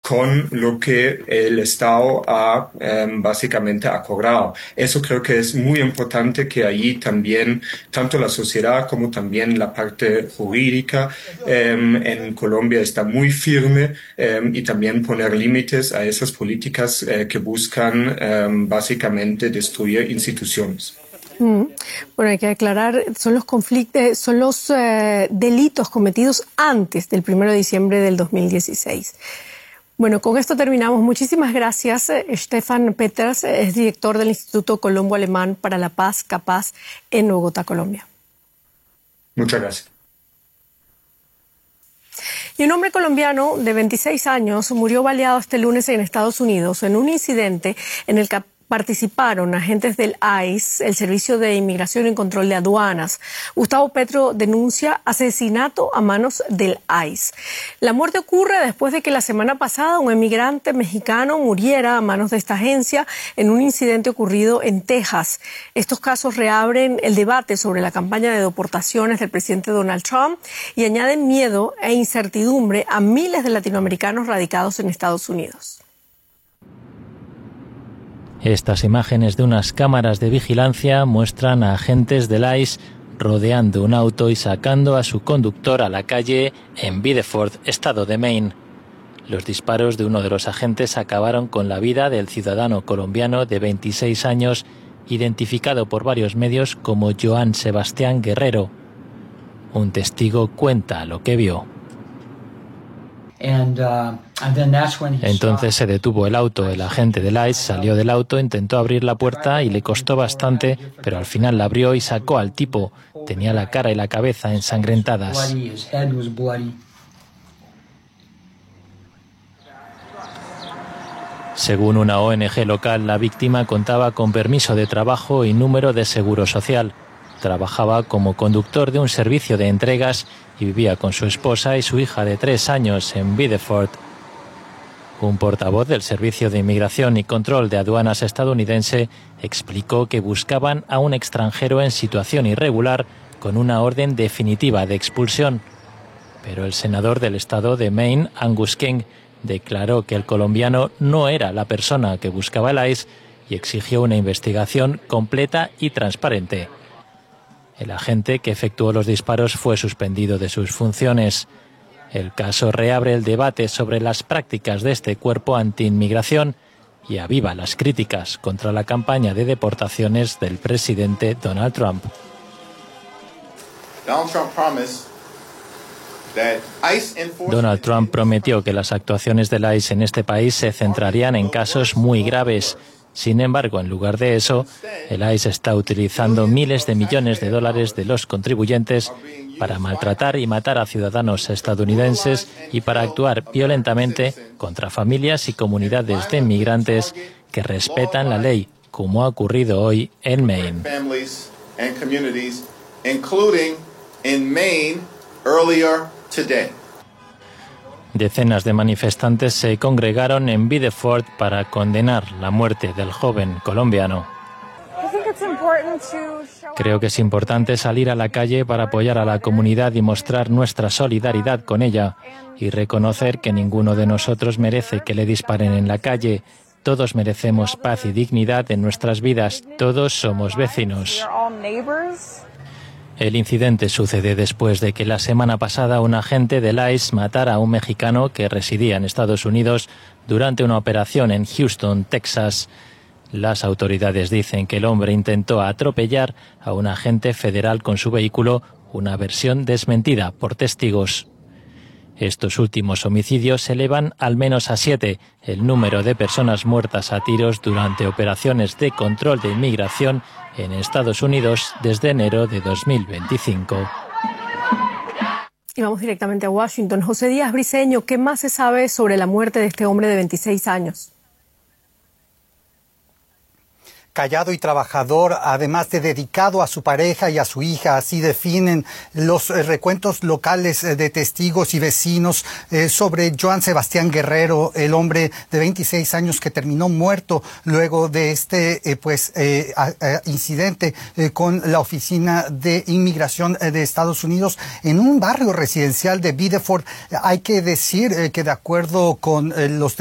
con lo que el Estado ha básicamente acordado. Eso creo que es muy importante, que allí también tanto la sociedad como también la parte jurídica en Colombia está muy firme, y también poner límites a esas políticas que buscan básicamente destruir instituciones. Bueno, hay que aclarar, son los conflictos, son los delitos cometidos antes del 1 de diciembre del 2016. Bueno, con esto terminamos. Muchísimas gracias. Stefan Peters es director del Instituto Colombo-Alemán para la Paz, CAPAZ, en Bogotá, Colombia. Muchas gracias. Y un hombre colombiano de 26 años murió baleado este lunes en Estados Unidos en un incidente en el que participaron agentes del ICE, el Servicio de Inmigración y Control de Aduanas. Gustavo Petro denuncia asesinato a manos del ICE. La muerte ocurre después de que la semana pasada un emigrante mexicano muriera a manos de esta agencia en un incidente ocurrido en Texas. Estos casos reabren el debate sobre la campaña de deportaciones del presidente Donald Trump y añaden miedo e incertidumbre a miles de latinoamericanos radicados en Estados Unidos. Estas imágenes de unas cámaras de vigilancia muestran a agentes del ICE rodeando un auto y sacando a su conductor a la calle en Biddeford, estado de Maine. Los disparos de uno de los agentes acabaron con la vida del ciudadano colombiano de 26 años, identificado por varios medios como Joan Sebastián Guerrero. Un testigo cuenta lo que vio. Entonces se detuvo el auto. El agente del ICE salió del auto, intentó abrir la puerta y le costó bastante, pero al final la abrió y sacó al tipo. Tenía la cara y la cabeza ensangrentadas. Según una ONG local, la víctima contaba con permiso de trabajo y número de seguro social. Trabajaba como conductor de un servicio de entregas y vivía con su esposa y su hija de 3 años en Biddeford. Un portavoz del Servicio de Inmigración y Control de Aduanas estadounidense explicó que buscaban a un extranjero en situación irregular con una orden definitiva de expulsión. Pero el senador del estado de Maine, Angus King, declaró que el colombiano no era la persona que buscaba el ICE y exigió una investigación completa y transparente. El agente que efectuó los disparos fue suspendido de sus funciones. El caso reabre el debate sobre las prácticas de este cuerpo antiinmigración y aviva las críticas contra la campaña de deportaciones del presidente Donald Trump. Donald Trump prometió que las actuaciones del ICE en este país se centrarían en casos muy graves. Sin embargo, en lugar de eso, el ICE está utilizando miles de millones de dólares de los contribuyentes para maltratar y matar a ciudadanos estadounidenses y para actuar violentamente contra familias y comunidades de inmigrantes que respetan la ley, como ha ocurrido hoy en Maine. Decenas de manifestantes se congregaron en Biddeford para condenar la muerte del joven colombiano. Creo que es importante salir a la calle para apoyar a la comunidad y mostrar nuestra solidaridad con ella y reconocer que ninguno de nosotros merece que le disparen en la calle. Todos merecemos paz y dignidad en nuestras vidas. Todos somos vecinos. El incidente sucede después de que la semana pasada un agente del ICE matara a un mexicano que residía en Estados Unidos durante una operación en Houston, Texas. Las autoridades dicen que el hombre intentó atropellar a un agente federal con su vehículo, una versión desmentida por testigos. Estos últimos homicidios elevan al menos a 7 el número de personas muertas a tiros durante operaciones de control de inmigración en Estados Unidos desde enero de 2025. Y vamos directamente a Washington. José Díaz Briceño, ¿qué más se sabe sobre la muerte de este hombre de 26 años? Callado y trabajador, además de dedicado a su pareja y a su hija. Así definen los recuentos locales de testigos y vecinos sobre Joan Sebastián Guerrero, el hombre de 26 años que terminó muerto luego de este incidente con la Oficina de Inmigración de Estados Unidos en un barrio residencial de Biddeford. Hay que decir que de acuerdo con los